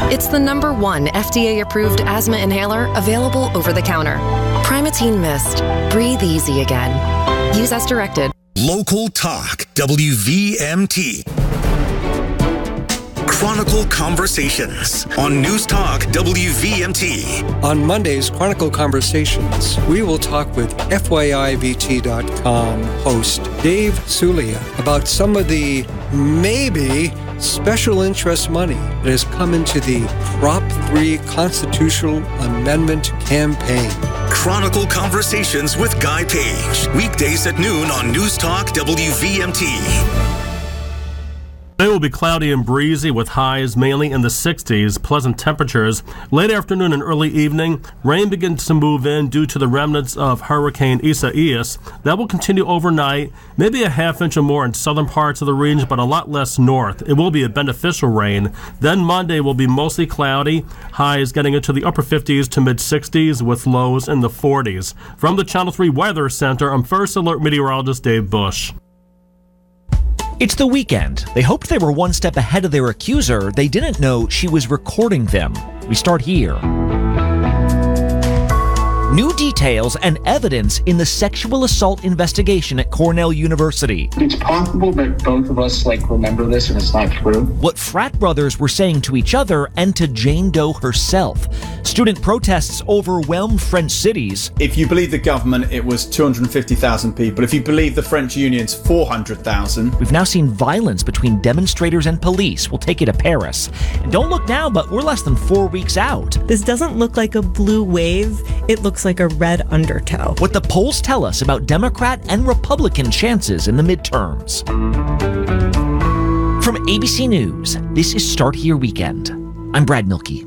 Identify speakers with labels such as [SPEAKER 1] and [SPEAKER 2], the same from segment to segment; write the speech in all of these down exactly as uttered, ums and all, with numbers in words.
[SPEAKER 1] It's the number one F D A-approved asthma inhaler available over the counter. Primatene Mist. Breathe easy again. Use as directed.
[SPEAKER 2] Local Talk, W V M T. Chronicle Conversations on News Talk W V M T.
[SPEAKER 3] On Monday's Chronicle Conversations, we will talk with F Y I V T dot com host Dave Sulia about some of the maybe special interest money that has come into the Prop three Constitutional Amendment campaign.
[SPEAKER 2] Chronicle Conversations with Guy Page. Weekdays at noon on News Talk W V M T.
[SPEAKER 4] Today will be cloudy and breezy with highs mainly in the sixties, pleasant temperatures. Late afternoon and early evening, rain begins to move in due to the remnants of Hurricane Isaias. That will continue overnight, maybe a half inch or more in southern parts of the region, but a lot less north. It will be a beneficial rain. Then Monday will be mostly cloudy, highs getting into the upper fifties to mid sixties with lows in the forties. From the Channel three Weather Center, I'm First Alert Meteorologist Dave Bush.
[SPEAKER 5] It's the weekend. They hoped they were one step ahead of their accuser. They didn't know she was recording them. We start here. New details and evidence in the sexual assault investigation at Cornell University.
[SPEAKER 6] It's possible that both of us, like, remember this and it's not true.
[SPEAKER 5] What frat brothers were saying to each other and to Jane Doe herself. Student protests overwhelmed French cities.
[SPEAKER 7] If you believe the government, it was two hundred fifty thousand people. If you believe the French unions, four hundred thousand.
[SPEAKER 5] We've now seen violence between demonstrators and police. We'll take you to Paris. And don't look now, but we're less than four weeks out.
[SPEAKER 8] This doesn't look like a blue wave. It looks like a red undertow.
[SPEAKER 5] What the polls tell us about Democrat and Republican chances in the midterms. From A B C News, this is Start Here Weekend. I'm Brad Milkey.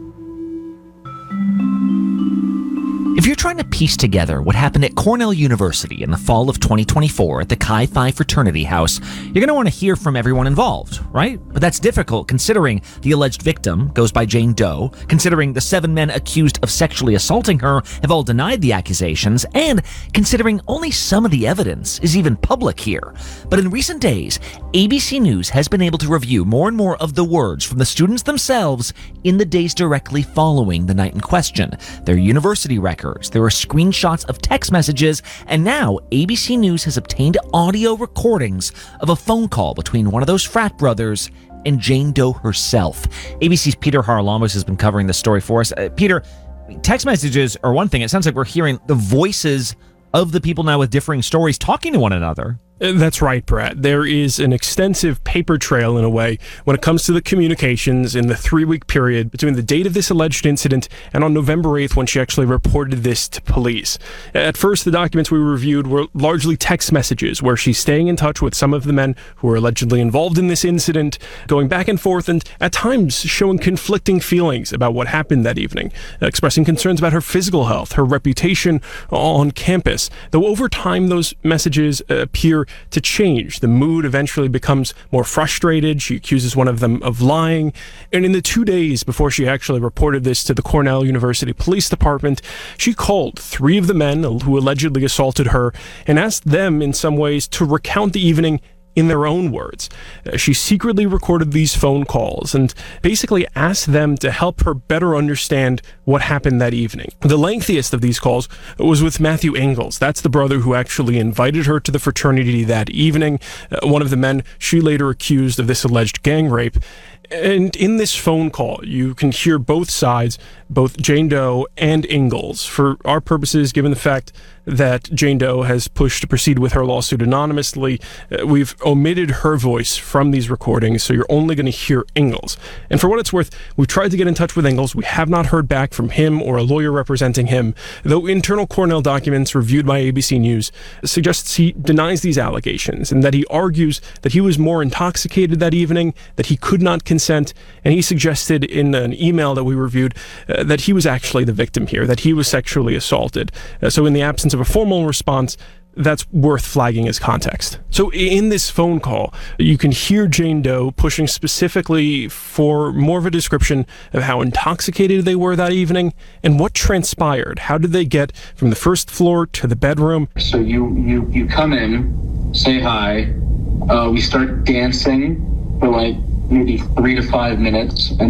[SPEAKER 5] If you're trying to piece together what happened at Cornell University in the fall of twenty twenty-four at the Chi Phi fraternity house, you're going to want to hear from everyone involved, right? But that's difficult considering the alleged victim goes by Jane Doe, considering the seven men accused of sexually assaulting her have all denied the accusations, and considering only some of the evidence is even public here. But in recent days, A B C News has been able to review more and more of the words from the students themselves in the days directly following the night in question. Their university records, there are screenshots of text messages, and now A B C News has obtained audio recordings of a phone call between one of those frat brothers and Jane Doe herself. A B C's Peter Haralambos has been covering this story for us. Uh, Peter, text messages are one thing. It sounds like we're hearing the voices of the people now with differing stories talking to one another.
[SPEAKER 9] That's right, Brad. There is an extensive paper trail, in a way, when it comes to the communications in the three-week period between the date of this alleged incident and on November eighth when she actually reported this to police. At first, the documents we reviewed were largely text messages where she's staying in touch with some of the men who were allegedly involved in this incident, going back and forth and at times showing conflicting feelings about what happened that evening, expressing concerns about her physical health, her reputation on campus. Though over time, those messages appear to change. The mood eventually becomes more frustrated. She accuses one of them of lying. And in the two days before she actually reported this to the Cornell University Police Department, she called three of the men who allegedly assaulted her and asked them in some ways to recount the evening in their own words. Uh, she secretly recorded these phone calls and basically asked them to help her better understand what happened that evening. The lengthiest of these calls was with Matthew Ingalls. That's the brother who actually invited her to the fraternity that evening, uh, one of the men she later accused of this alleged gang rape. And in this phone call, you can hear both sides, both Jane Doe and Ingalls. For our purposes, given the fact that Jane Doe has pushed to proceed with her lawsuit anonymously, uh, we've omitted her voice from these recordings, so you're only going to hear Ingalls. And for what it's worth, we've tried to get in touch with Ingalls. We have not heard back from him or a lawyer representing him, though internal Cornell documents reviewed by A B C News suggests he denies these allegations and that he argues that he was more intoxicated that evening, that he could not consent, and he suggested in an email that we reviewed uh, that he was actually the victim here, that he was sexually assaulted. Uh, so in the absence of a formal response, that's worth flagging as context. So in this phone call, you can hear Jane Doe pushing specifically for more of a description of how intoxicated they were that evening and what transpired. How did they get from the first floor to the bedroom?
[SPEAKER 6] So you you you come in, say hi, uh, we start dancing for like maybe three to five minutes, and